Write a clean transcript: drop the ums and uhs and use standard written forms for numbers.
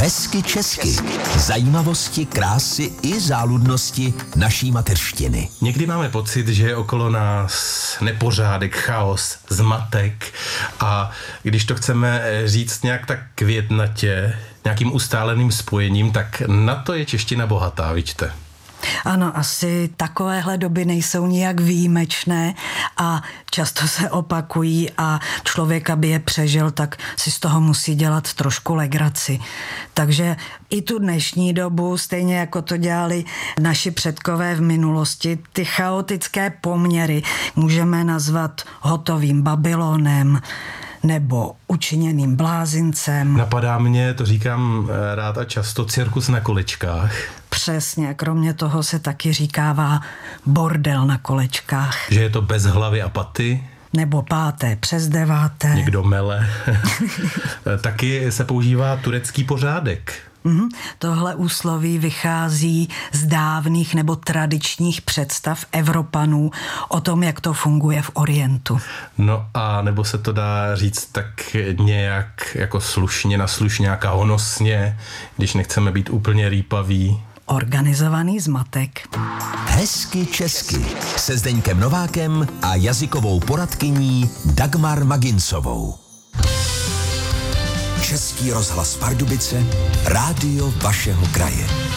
Hezky česky. Zajímavosti, krásy i záludnosti naší mateřštiny. Někdy máme pocit, že je okolo nás nepořádek, chaos, zmatek a když to chceme říct nějak tak květnatě, nějakým ustáleným spojením, tak na to je čeština bohatá, vidíte. Ano, asi takovéhle doby nejsou nijak výjimečné a často se opakují a člověk, aby je přežil, tak si z toho musí dělat trošku legraci. Takže i tu dnešní dobu, stejně jako to dělali naši předkové v minulosti, ty chaotické poměry můžeme nazvat hotovým Babylonem nebo učiněným blázincem. Napadá mě, to říkám rád a často, cirkus na kolečkách. Přesně, kromě toho se taky říkává bordel na kolečkách. Že je to bez hlavy a paty. Nebo 5. přes 9. Někdo mele. Taky se používá turecký pořádek. Tohle úsloví vychází z dávných nebo tradičních představ Evropanů o tom, jak to funguje v Orientu. No a nebo se to dá říct tak nějak jako slušně, na slušňáka, honosně, když nechceme být úplně rýpaví. Organizovaný zmatek. Hezky česky se Zdeňkem Novákem a jazykovou poradkyní Dagmar Magincovou. Český rozhlas Pardubice, rádio vašeho kraje.